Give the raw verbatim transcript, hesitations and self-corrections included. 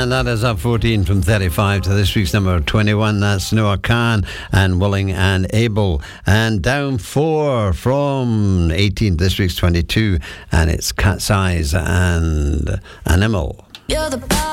And that is up fourteen from thirty-five to this week's number twenty-one. That's Noah Khan and Willing and Able. And down four from eighteen to this week's twenty-two. And it's Cat's Eyes and Animal. You're the